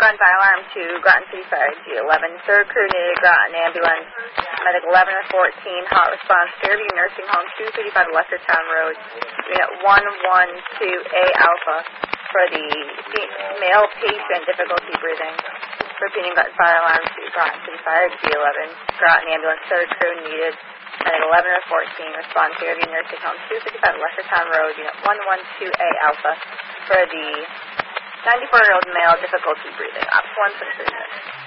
Groton Fire Alarm to Groton City Fire, G11. Third crew needed Groton Ambulance. Medic 11 or 14, hot response, Fairview Nursing Home, 235 Lessertown Road. Unit 112A Alpha for the male patient, difficulty breathing. Repeating Groton Fire Alarm to Groton City Fire, G11. Groton Ambulance, third crew needed. Medic 11 or 14, respond Fairview Nursing Home, 255 Lessertown Road, Unit 112A Alpha for the 94-year-old male, difficulty breathing. Ops 1 for 3 minutes.